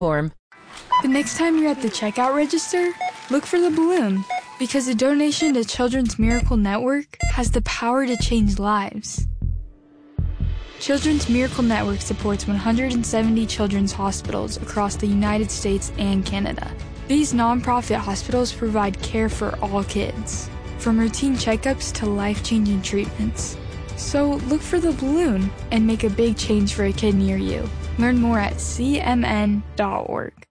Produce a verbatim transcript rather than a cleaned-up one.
Form. The next time you're at the checkout register, look for the balloon, because a donation to Children's Miracle Network has the power to change lives. Children's Miracle Network supports one hundred seventy children's hospitals across the United States and Canada. These nonprofit hospitals provide care for all kids, from routine checkups to life-changing treatments. So look for the balloon and make a big change for a kid near you. Learn more at c m n dot org.